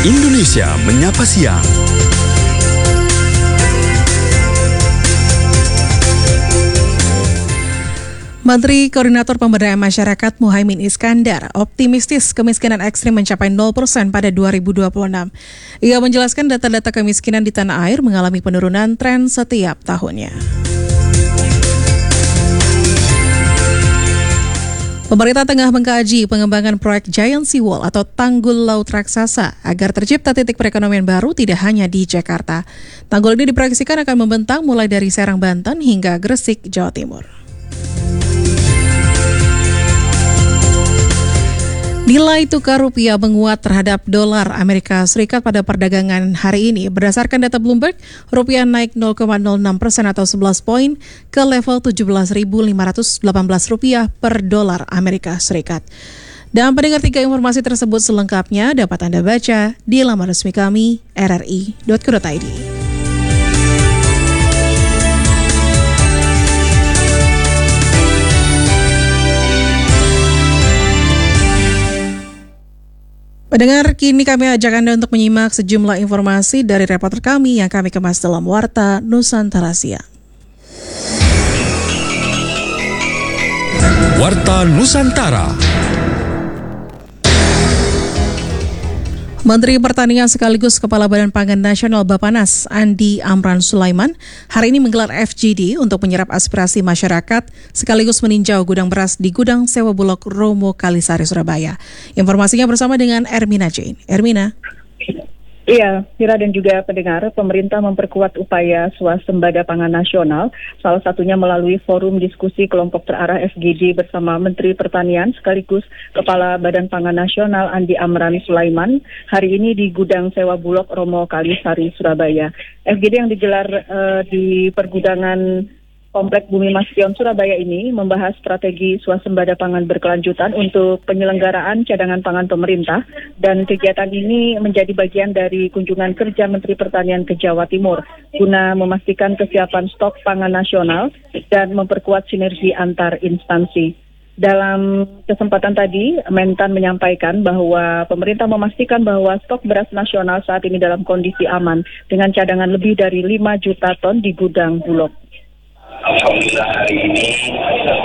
Indonesia Menyapa Siang. Menteri Koordinator Pemberdayaan Masyarakat Muhaimin Iskandar optimistis kemiskinan ekstrim mencapai 0% pada 2026. Ia menjelaskan data-data kemiskinan di tanah air mengalami penurunan tren setiap tahunnya. Pemerintah tengah mengkaji pengembangan proyek Giant Sea Wall atau tanggul laut raksasa agar tercipta titik perekonomian baru tidak hanya di Jakarta. Tanggul ini diproyeksikan akan membentang mulai dari Serang, Banten hingga Gresik, Jawa Timur. Nilai tukar rupiah menguat terhadap dolar Amerika Serikat pada perdagangan hari ini. Berdasarkan data Bloomberg, rupiah naik 0,06% atau 11 poin ke level Rp17.518 per dolar Amerika Serikat. Dan pendengar, 3 informasi tersebut selengkapnya dapat Anda baca di laman resmi kami rri.co.id. Pendengar, kini kami ajak Anda untuk menyimak sejumlah informasi dari reporter kami yang kami kemas dalam Warta Nusantara Siang. Warta Nusantara. Menteri Pertanian sekaligus Kepala Badan Pangan Nasional Bappenas, Andi Amran Sulaiman, hari ini menggelar FGD untuk menyerap aspirasi masyarakat sekaligus meninjau gudang beras di Gudang Sewa Bulog Romo Kalisari, Surabaya. Informasinya bersama dengan Ermina Jane. Ermina. Iya, Mira dan juga pendengar, pemerintah memperkuat upaya swasembada pangan nasional, salah satunya melalui forum diskusi kelompok terarah FGD bersama Menteri Pertanian sekaligus Kepala Badan Pangan Nasional Andi Amran Sulaiman hari ini di Gudang Sewa Bulog Romo Kalisari, Surabaya. FGD yang digelar di pergudangan Komplek Bumi Mastion Surabaya ini membahas strategi swasembada pangan berkelanjutan untuk penyelenggaraan cadangan pangan pemerintah, dan kegiatan ini menjadi bagian dari kunjungan kerja Menteri Pertanian ke Jawa Timur guna memastikan kesiapan stok pangan nasional dan memperkuat sinergi antar instansi. Dalam kesempatan tadi, Mentan menyampaikan bahwa pemerintah memastikan bahwa stok beras nasional saat ini dalam kondisi aman dengan cadangan lebih dari 5 juta ton di gudang Bulog. Alhamdulillah hari ini kita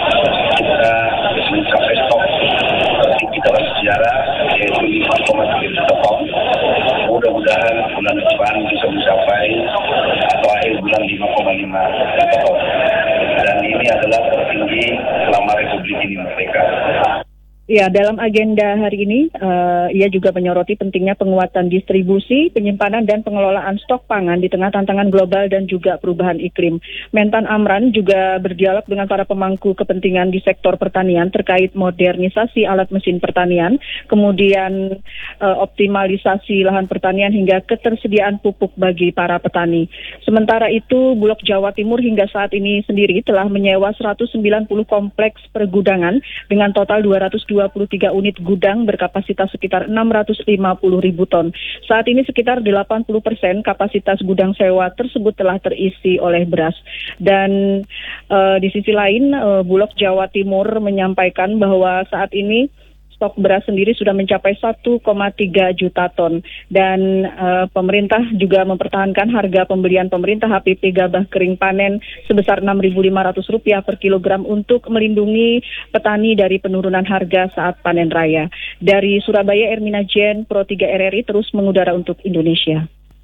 mencapai stok tertinggi dalam sejarah, yaitu 5,3 juta ton. Mudah-mudahan bulan depan bisa mencapai atau akhir bulan 5,5 juta ton. Dan ini adalah tertinggi selama Republik ini merdeka. Ya, dalam agenda hari ini, ia juga menyoroti pentingnya penguatan distribusi, penyimpanan, dan pengelolaan stok pangan di tengah tantangan global dan juga perubahan iklim. Mentan Amran juga berdialog dengan para pemangku kepentingan di sektor pertanian terkait modernisasi alat mesin pertanian, kemudian optimalisasi lahan pertanian hingga ketersediaan pupuk bagi para petani. Sementara itu, Bulog Jawa Timur hingga saat ini sendiri telah menyewa 190 kompleks pergudangan dengan total 223 unit gudang berkapasitas sekitar 650 ribu ton. Saat ini sekitar 80% kapasitas gudang sewa tersebut telah terisi oleh beras. Dan di sisi lain, Bulog Jawa Timur menyampaikan bahwa saat ini stok beras sendiri sudah mencapai 1,3 juta ton. Dan pemerintah juga mempertahankan harga pembelian pemerintah HPP gabah kering panen sebesar Rp6.500 per kilogram untuk melindungi petani dari penurunan harga saat panen raya. Dari Surabaya, Ermina Jane, Pro 3 RRI terus mengudara untuk Indonesia.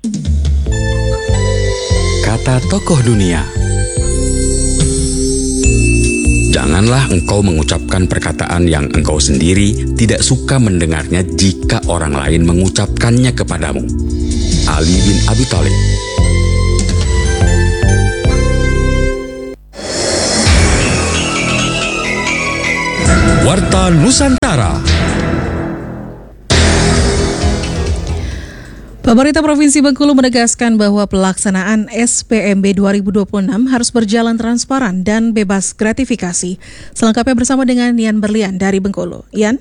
Kata tokoh dunia. Janganlah engkau mengucapkan perkataan yang engkau sendiri tidak suka mendengarnya jika orang lain mengucapkannya kepadamu. Ali bin Abi Thalib. Warta Nusantara. Pemerintah Provinsi Bengkulu menegaskan bahwa pelaksanaan SPMB 2026 harus berjalan transparan dan bebas gratifikasi. Selengkapnya bersama dengan Ian Berlian dari Bengkulu. Ian?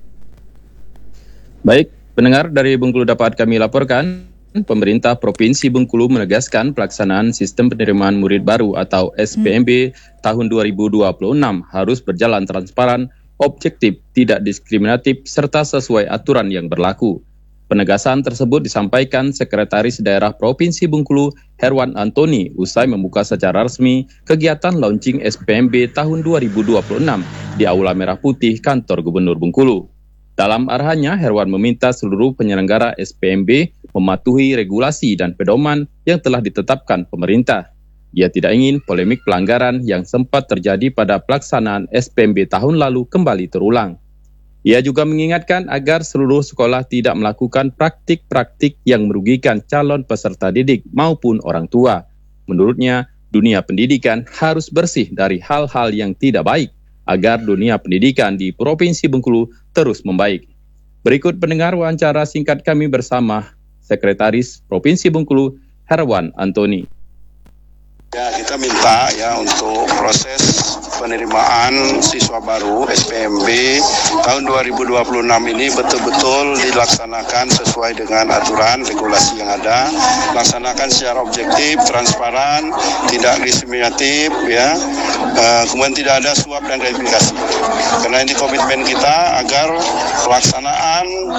Baik, pendengar, dari Bengkulu dapat kami laporkan, pemerintah Provinsi Bengkulu menegaskan pelaksanaan sistem penerimaan murid baru atau SPMB tahun 2026 harus berjalan transparan, objektif, tidak diskriminatif, serta sesuai aturan yang berlaku. Penegasan tersebut disampaikan Sekretaris Daerah Provinsi Bengkulu, Herwan Antoni, usai membuka secara resmi kegiatan launching SPMB tahun 2026 di Aula Merah Putih Kantor Gubernur Bengkulu. Dalam arahannya, Herwan meminta seluruh penyelenggara SPMB mematuhi regulasi dan pedoman yang telah ditetapkan pemerintah. Dia tidak ingin polemik pelanggaran yang sempat terjadi pada pelaksanaan SPMB tahun lalu kembali terulang. Ia juga mengingatkan agar seluruh sekolah tidak melakukan praktik-praktik yang merugikan calon peserta didik maupun orang tua. Menurutnya, dunia pendidikan harus bersih dari hal-hal yang tidak baik agar dunia pendidikan di Provinsi Bengkulu terus membaik. Berikut pendengar wawancara singkat kami bersama Sekretaris Provinsi Bengkulu, Herwan Antoni. Ya, kita minta ya untuk proses penerimaan siswa baru SPMB tahun 2026 ini betul-betul dilaksanakan sesuai dengan aturan regulasi yang ada, laksanakan secara objektif, transparan, tidak diskriminatif, ya, kemudian tidak ada suap dan gratifikasi. Karena ini komitmen kita agar pelaksanaan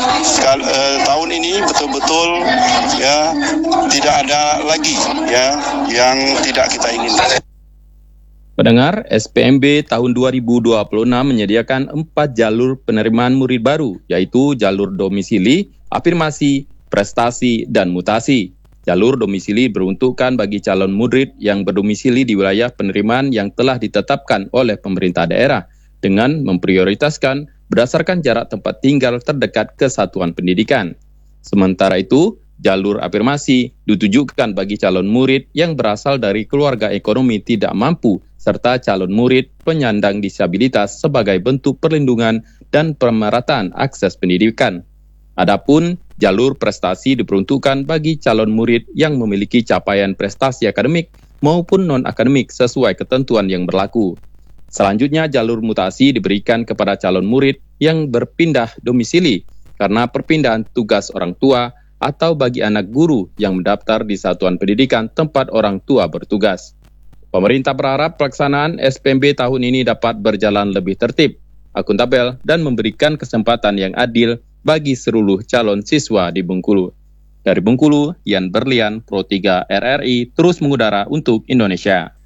tahun ini betul-betul ya tidak ada lagi ya yang tidak kita inginkan. Pendengar, SPMB tahun 2026 menyediakan 4 jalur penerimaan murid baru, yaitu jalur domisili, afirmasi, prestasi, dan mutasi. Jalur domisili beruntukkan bagi calon murid yang berdomisili di wilayah penerimaan yang telah ditetapkan oleh pemerintah daerah, dengan memprioritaskan berdasarkan jarak tempat tinggal terdekat ke satuan pendidikan. Sementara itu, jalur afirmasi ditujukan bagi calon murid yang berasal dari keluarga ekonomi tidak mampu serta calon murid penyandang disabilitas sebagai bentuk perlindungan dan pemerataan akses pendidikan. Adapun jalur prestasi diperuntukkan bagi calon murid yang memiliki capaian prestasi akademik maupun non-akademik sesuai ketentuan yang berlaku. Selanjutnya, jalur mutasi diberikan kepada calon murid yang berpindah domisili karena perpindahan tugas orang tua atau bagi anak guru yang mendaftar di satuan pendidikan tempat orang tua bertugas. Pemerintah berharap pelaksanaan SPMB tahun ini dapat berjalan lebih tertib, akuntabel, dan memberikan kesempatan yang adil bagi seluruh calon siswa di Bengkulu. Dari Bengkulu, Yan Berlian, Pro 3 RRI, terus mengudara untuk Indonesia.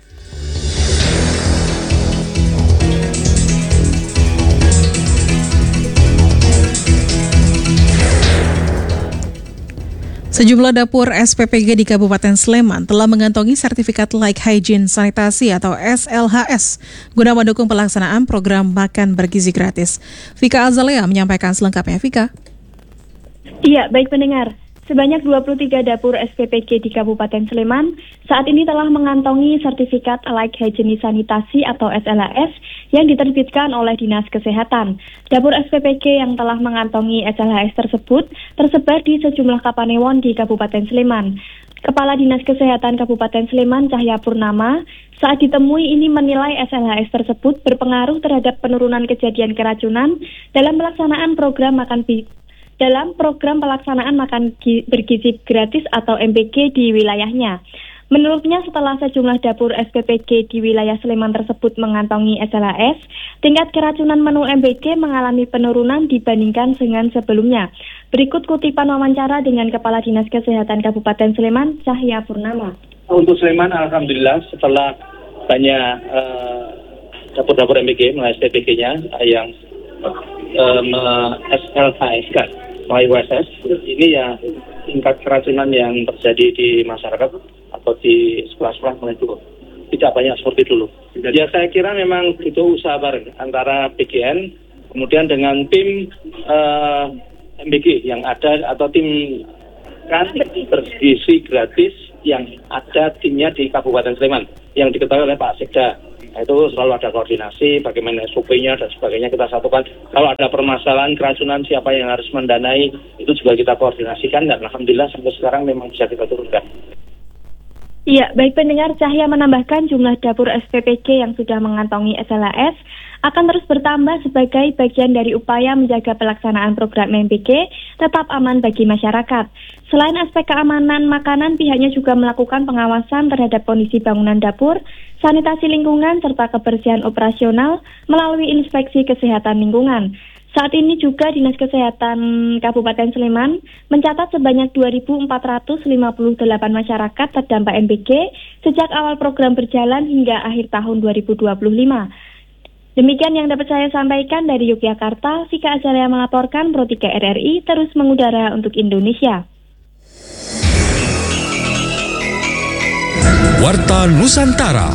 Sejumlah dapur SPPG di Kabupaten Sleman telah mengantongi sertifikat Like Hygiene Sanitasi atau SLHS guna mendukung pelaksanaan program makan bergizi gratis. Vika Azalea menyampaikan selengkapnya. Vika. Iya, baik pendengar. Sebanyak 23 dapur SPPG di Kabupaten Sleman saat ini telah mengantongi sertifikat Like Hygiene Sanitasi atau SLHS yang diterbitkan oleh Dinas Kesehatan. Dapur SPPG yang telah mengantongi SLHS tersebut tersebar di sejumlah kapanewon di Kabupaten Sleman. Kepala Dinas Kesehatan Kabupaten Sleman, Cahya Purnama, saat ditemui ini menilai SLHS tersebut berpengaruh terhadap penurunan kejadian keracunan dalam pelaksanaan program pelaksanaan makan bergizi gratis atau MBG di wilayahnya. Menurutnya, setelah sejumlah dapur SPPG di wilayah Sleman tersebut mengantongi SLHS, tingkat keracunan menu MBG mengalami penurunan dibandingkan dengan sebelumnya. Berikut kutipan wawancara dengan Kepala Dinas Kesehatan Kabupaten Sleman, Cahya Purnama. Untuk Sleman, alhamdulillah setelah banyak dapur-dapur MBG melalui SPPG-nya yang SLHS kan, melalui WSS, ini ya tingkat keracunan yang terjadi di masyarakat atau di sekolah-sekolah mulai turun. Tidak banyak seperti dulu. Ya saya kira memang itu usaha bareng antara PGN, kemudian dengan tim MBG yang ada atau tim bergizi gratis yang ada timnya di Kabupaten Sleman yang diketahui oleh Pak Sekda. Itu selalu ada koordinasi, bagaimana SOP-nya dan sebagainya kita satukan. Kalau ada permasalahan keracunan, siapa yang harus mendanai, itu juga kita koordinasikan dan alhamdulillah sampai sekarang memang bisa kita turunkan. Iya, baik pendengar, Cahya menambahkan jumlah dapur SPPG yang sudah mengantongi SLHS akan terus bertambah sebagai bagian dari upaya menjaga pelaksanaan program MBG tetap aman bagi masyarakat. Selain aspek keamanan makanan, pihaknya juga melakukan pengawasan terhadap kondisi bangunan dapur, sanitasi lingkungan, serta kebersihan operasional melalui inspeksi kesehatan lingkungan. Saat ini juga Dinas Kesehatan Kabupaten Sleman mencatat sebanyak 2.458 masyarakat terdampak MBG sejak awal program berjalan hingga akhir tahun 2025. Demikian yang dapat saya sampaikan dari Yogyakarta. Vika Azalea melaporkan, Pro 3 RRI terus mengudara untuk Indonesia. Warta Nusantara.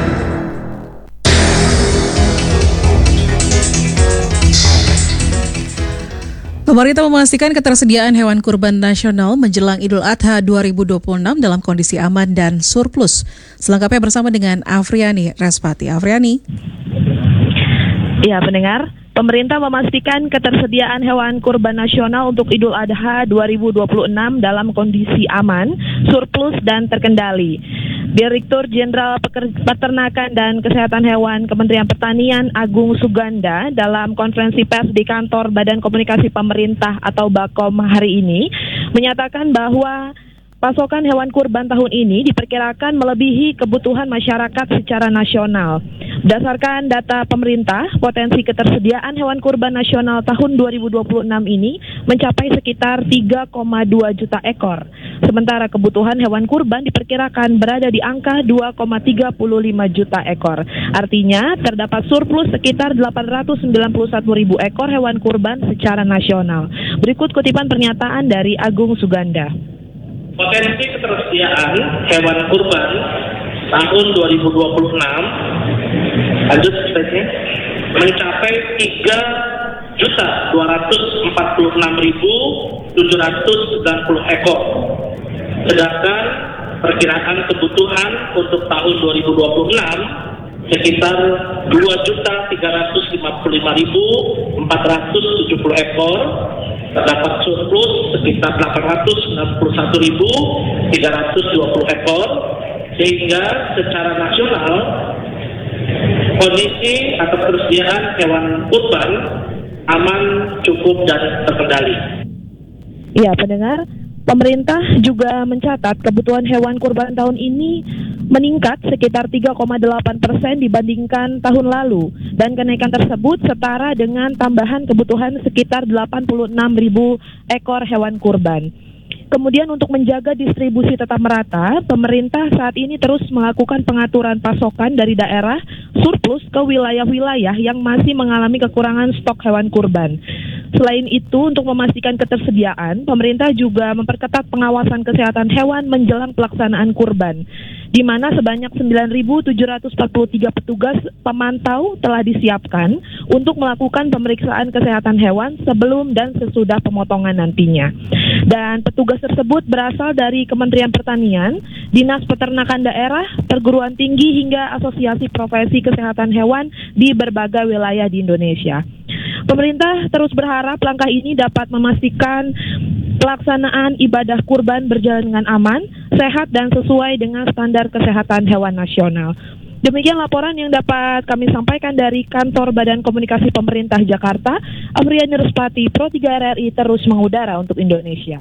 Pemerintah memastikan ketersediaan hewan kurban nasional menjelang Idul Adha 2026 dalam kondisi aman dan surplus. Selengkapnya bersama dengan Afriani Respati. Afriani. Ya, pendengar, pemerintah memastikan ketersediaan hewan kurban nasional untuk Idul Adha 2026 dalam kondisi aman, surplus, dan terkendali. Direktur Jenderal Peternakan dan Kesehatan Hewan Kementerian Pertanian Agung Suganda dalam konferensi pers di kantor Badan Komunikasi Pemerintah atau BAKOM hari ini menyatakan bahwa pasokan hewan kurban tahun ini diperkirakan melebihi kebutuhan masyarakat secara nasional. Berdasarkan data pemerintah, potensi ketersediaan hewan kurban nasional tahun 2026 ini mencapai sekitar 3,2 juta ekor. Sementara kebutuhan hewan kurban diperkirakan berada di angka 2,35 juta ekor. Artinya, terdapat surplus sekitar 891 ribu ekor hewan kurban secara nasional. Berikut kutipan pernyataan dari Agung Suganda. Potensi ketersediaan hewan kurban tahun 2026 lanjut statement mencapai 3.246.790 ekor. Sedangkan perkiraan kebutuhan untuk tahun 2026 sekitar 2.355.470 ekor. Terdapat surplus sekitar 891.320 ekor, sehingga secara nasional kondisi atau ketersediaan hewan kurban aman, cukup, dan terkendali. Ya, pendengar, pemerintah juga mencatat kebutuhan hewan kurban tahun ini meningkat sekitar 3,8% dibandingkan tahun lalu, dan kenaikan tersebut setara dengan tambahan kebutuhan sekitar 86.000 ekor hewan kurban. Kemudian untuk menjaga distribusi tetap merata, pemerintah saat ini terus melakukan pengaturan pasokan dari daerah surplus ke wilayah-wilayah yang masih mengalami kekurangan stok hewan kurban. Selain itu, untuk memastikan ketersediaan, pemerintah juga memperketat pengawasan kesehatan hewan menjelang pelaksanaan kurban, di mana sebanyak 9.743 petugas pemantau telah disiapkan untuk melakukan pemeriksaan kesehatan hewan sebelum dan sesudah pemotongan nantinya. Dan petugas tersebut berasal dari Kementerian Pertanian, Dinas Peternakan Daerah, perguruan tinggi hingga asosiasi profesi kesehatan hewan di berbagai wilayah di Indonesia. Pemerintah terus berharap langkah ini dapat memastikan pelaksanaan ibadah kurban berjalan dengan aman, sehat, dan sesuai dengan standar kesehatan hewan nasional. Demikian laporan yang dapat kami sampaikan dari Kantor Badan Komunikasi Pemerintah Jakarta. Afriani Respati, Pro 3 RRI terus mengudara untuk Indonesia.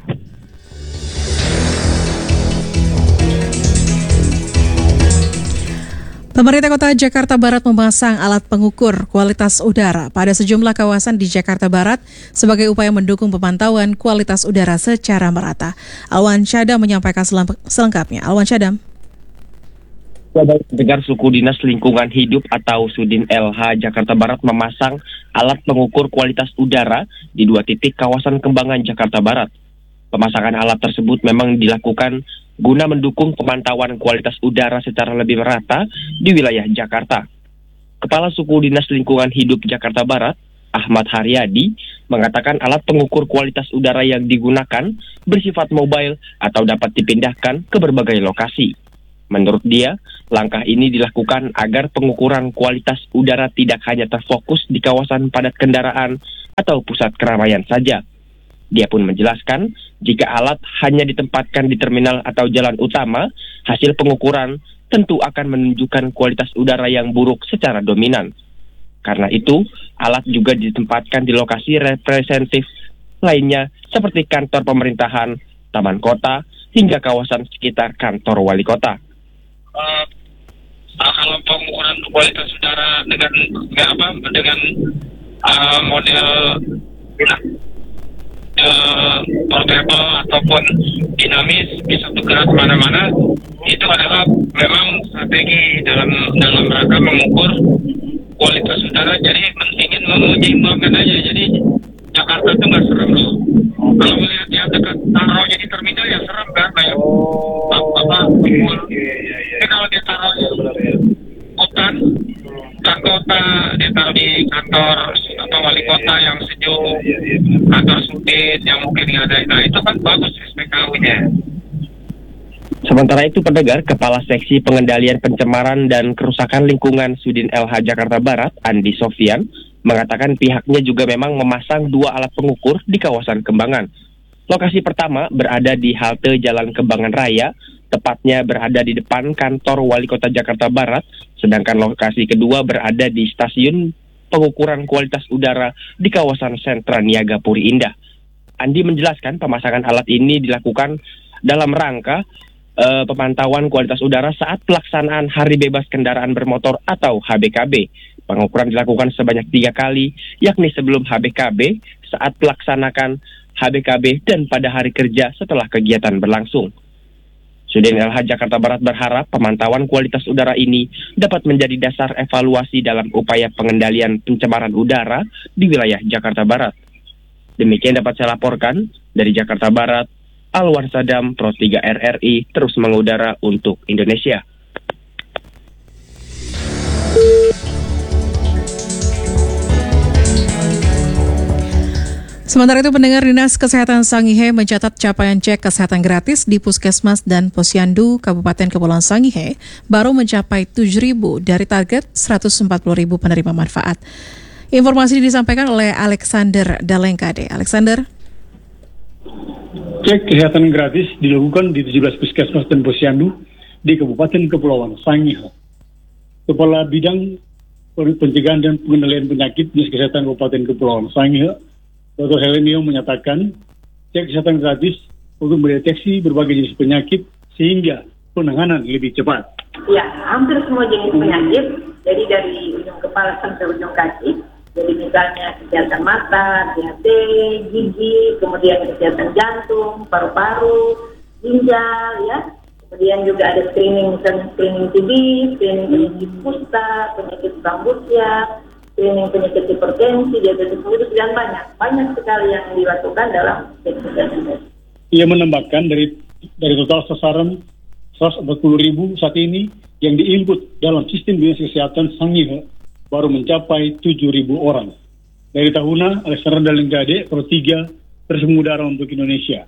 Pemerintah Kota Jakarta Barat memasang alat pengukur kualitas udara pada sejumlah kawasan di Jakarta Barat sebagai upaya mendukung pemantauan kualitas udara secara merata. Alwan Syadam menyampaikan selengkapnya. Alwan Syadam. Dengar suku Dinas Lingkungan Hidup atau Sudin LH Jakarta Barat memasang alat pengukur kualitas udara di 2 titik kawasan Kembangan Jakarta Barat. Pemasangan alat tersebut memang dilakukan guna mendukung pemantauan kualitas udara secara lebih merata di wilayah Jakarta. Kepala Suku Dinas Lingkungan Hidup Jakarta Barat, Ahmad Haryadi, mengatakan alat pengukur kualitas udara yang digunakan bersifat mobile atau dapat dipindahkan ke berbagai lokasi. Menurut dia, langkah ini dilakukan agar pengukuran kualitas udara tidak hanya terfokus di kawasan padat kendaraan atau pusat keramaian saja. Dia pun menjelaskan, jika alat hanya ditempatkan di terminal atau jalan utama, hasil pengukuran tentu akan menunjukkan kualitas udara yang buruk secara dominan. Karena itu, alat juga ditempatkan di lokasi representatif lainnya seperti kantor pemerintahan, taman kota, hingga kawasan sekitar kantor wali kota. Kalau pengukuran kualitas udara dengan model portable ataupun dinamis, bisa bergerak kemana-mana. Itu adalah memang strategi dalam rangka mengukur kualitas udara. Jadi ingin menyeimbangkan aja. Jadi Jakarta itu nggak serem loh. Kalau melihat yang dekat taruh jadi terminal ya serem kan, kayak kumpul. Tapi kalau dia taruh hutan kota, dia taruh di kantor atau wali kota yang sejuk, kantor sudin yang mungkin ada, nah itu kan bagus SPKU-nya. Sementara itu, pendengar, Kepala Seksi Pengendalian Pencemaran dan Kerusakan Lingkungan Sudin LH Jakarta Barat, Andi Sofyan, mengatakan pihaknya juga memang memasang 2 alat pengukur di kawasan Kembangan. Lokasi pertama berada di halte Jalan Kembangan Raya, tepatnya berada di depan kantor Wali Kota Jakarta Barat, sedangkan lokasi kedua berada di stasiun pengukuran kualitas udara di kawasan Sentra Niaga Puri Indah. Andi menjelaskan pemasangan alat ini dilakukan dalam rangka pemantauan kualitas udara saat pelaksanaan Hari Bebas Kendaraan Bermotor atau HBKB. Pengukuran dilakukan sebanyak 3 kali, yakni sebelum HBKB, saat pelaksanakan HBKB, dan pada hari kerja setelah kegiatan berlangsung. Sudin LH Jakarta Barat berharap pemantauan kualitas udara ini dapat menjadi dasar evaluasi dalam upaya pengendalian pencemaran udara di wilayah Jakarta Barat. Demikian dapat saya laporkan dari Jakarta Barat. Alwan Sadam, Pro 3 RRI, terus mengudara untuk Indonesia. Sementara itu, pendengar, Dinas Kesehatan Sangihe mencatat capaian cek kesehatan gratis di Puskesmas dan Posyandu Kabupaten Kepulauan Sangihe baru mencapai 7.000 dari target 140.000 penerima manfaat. Informasi disampaikan oleh Alexander Dalengkade. Alexander. Cek kesehatan gratis dilakukan di 17 Puskesmas dan Posyandu di Kabupaten Kepulauan Sangihe. Kepala Bidang Pencegahan dan Pengendalian Penyakit Dinas Kesehatan Kabupaten Kepulauan Sangihe, Dr. Helenio, menyatakan cek kesehatan gratis untuk mendeteksi berbagai jenis penyakit sehingga penanganan lebih cepat. Ya, hampir semua jenis penyakit, jadi dari ujung kepala sampai ujung kaki. Jadi misalnya kesehatan mata, DHT, gigi, kemudian kesehatan jantung, paru-paru, ginjal, ya. Kemudian juga ada screening, misalnya screening TB, screening penyakit kusta, penyakit rambutnya, screening penyakit hipertensi, diabetes mellitus, dan banyak sekali yang dilakukan dalam kesehatan. Ia menambahkan dari total sasaran 140.000 saat ini yang di-input dalam sistem Dinas Kesehatan Sangihe baru mencapai 7.000 orang. Dari Tahuna, Alexander Dalengkade, Pro 3, terus mengudara untuk Indonesia.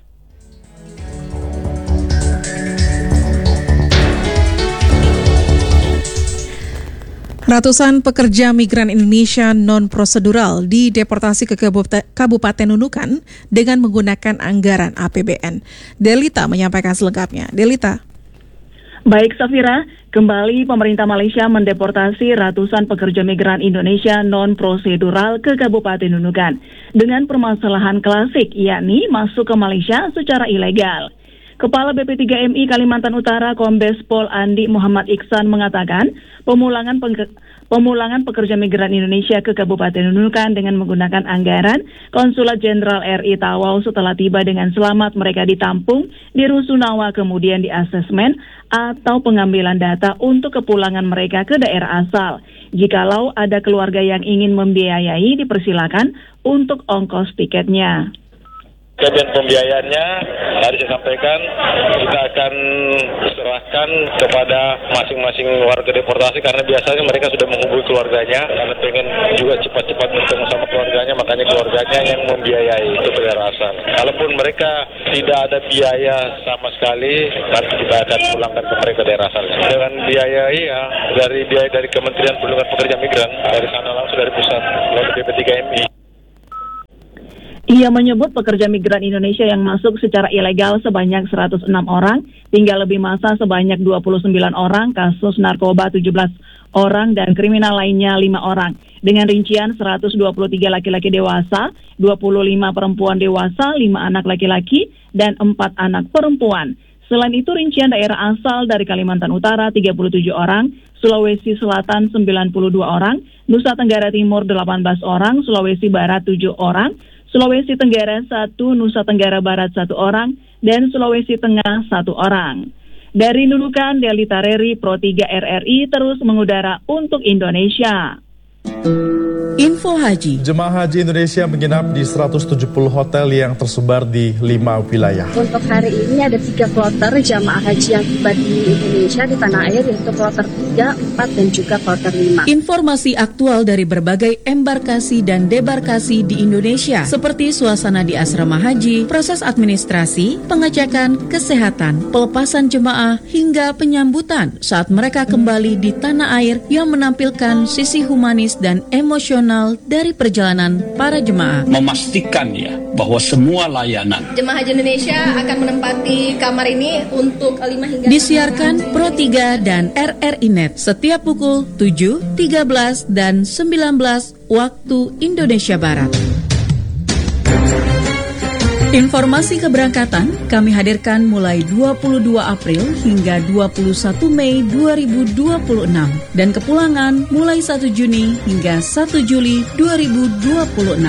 Ratusan pekerja migran Indonesia non-prosedural dideportasi ke Kabupaten Nunukan dengan menggunakan anggaran APBN. Delita menyampaikan selengkapnya. Delita. Baik, Safira, kembali pemerintah Malaysia mendeportasi ratusan pekerja migran Indonesia non-prosedural ke Kabupaten Nunukan dengan permasalahan klasik, yakni masuk ke Malaysia secara ilegal. Kepala BP3MI Kalimantan Utara Kombes Pol Andi Muhammad Iksan mengatakan pemulangan pekerja migran Indonesia ke Kabupaten Nunukan dengan menggunakan anggaran Konsulat Jenderal RI Tawau setelah tiba dengan selamat mereka ditampung di Rusunawa, kemudian diasesmen atau pengambilan data untuk kepulangan mereka ke daerah asal. Jikalau ada keluarga yang ingin membiayai, dipersilakan untuk ongkos tiketnya. Kemudian pembiayaannya harus disampaikan, kita akan serahkan kepada masing-masing warga deportasi karena biasanya mereka sudah menghubungi keluarganya karena pengen juga cepat-cepat bertemu sama keluarganya, makanya keluarganya yang membiayai itu ke daerah asal. Kalaupun mereka tidak ada biaya sama sekali, nanti kita akan pulangkan ke mereka daerah asalnya. Dengan biaya dari Kementerian Perlindungan Pekerja Migran, dari sana langsung dari pusat melalui BP3MI. Ia menyebut pekerja migran Indonesia yang masuk secara ilegal sebanyak 106 orang, tinggal lebih masa sebanyak 29 orang, kasus narkoba 17 orang, dan kriminal lainnya 5 orang. Dengan rincian 123 laki-laki dewasa, 25 perempuan dewasa, 5 anak laki-laki, dan 4 anak perempuan. Selain itu, rincian daerah asal dari Kalimantan Utara 37 orang, Sulawesi Selatan 92 orang, Nusa Tenggara Timur 18 orang, Sulawesi Barat 7 orang, Sulawesi Tenggara 1, Nusa Tenggara Barat 1 orang, dan Sulawesi Tengah 1 orang. Dari Nunukan, Delita Reri, Pro 3 RRI terus mengudara untuk Indonesia. Info Haji. Jemaah Haji Indonesia menginap di 170 hotel yang tersebar di 5 wilayah. Untuk hari ini ada 3 kloter jemaah haji yang tiba di Indonesia di tanah air, yaitu kloter 3, 4, dan juga kloter 5. Informasi aktual dari berbagai embarkasi dan debarkasi di Indonesia, seperti suasana di asrama haji, proses administrasi, pengecekan, kesehatan, pelepasan jemaah, hingga penyambutan saat mereka kembali di tanah air yang menampilkan sisi humanis dan emosional dari perjalanan para jemaah. Memastikan ya bahwa semua layanan Jemaah Haji Indonesia akan menempati kamar ini untuk 5 hingga disiarkan Pro 3 dan RRI Net setiap pukul 7, 13, dan 19 waktu Indonesia Barat. Informasi keberangkatan kami hadirkan mulai 22 April hingga 21 Mei 2026 dan kepulangan mulai 1 Juni hingga 1 Juli 2026.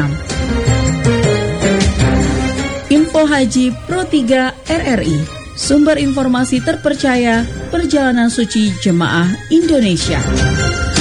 Info Haji Pro 3 RRI, sumber informasi terpercaya perjalanan suci jemaah Indonesia.